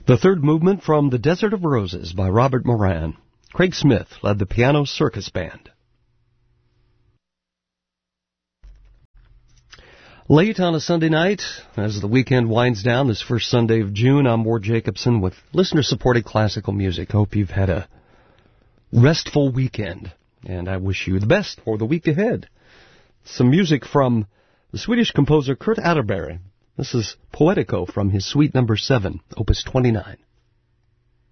The third movement from The Desert of Roses by Robert Moran. Craig Smith led the Piano Circus Band. Late on a Sunday night, as the weekend winds down, this first Sunday of June, I'm Ward Jacobson with listener-supported classical music. Hope you've had a restful weekend, and I wish you the best for the week ahead. Some music from the Swedish composer Kurt Atterbury. This is Poetico from his Suite No. 7, Opus 29.